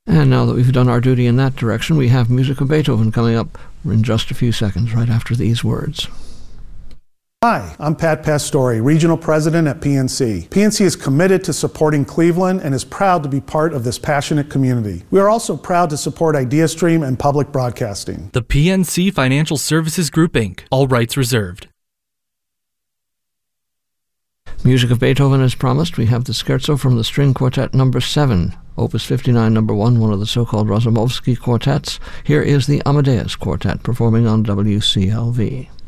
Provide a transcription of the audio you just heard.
And now that we've done our duty in that direction, we have Music of Beethoven coming up in just a few seconds, right after these words. Hi, I'm Pat Pastore, Regional President at PNC. PNC is committed to supporting Cleveland and is proud to be part of this passionate community. We are also proud to support IdeaStream and public broadcasting. The PNC Financial Services Group, Inc., all rights reserved. Music of Beethoven as promised. We have the Scherzo from the String Quartet number 7, Opus 59 number 1, one of the so-called Razumovsky quartets. Here is the Amadeus Quartet performing on WCLV.